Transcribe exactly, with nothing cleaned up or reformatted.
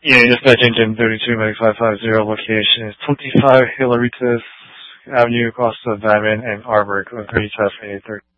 Yeah, dispatch engine thirty-two Medic five five zero, location is twenty-five Hilaritas Avenue, across the Vitamin and Arbor, thirty-five eight thirty.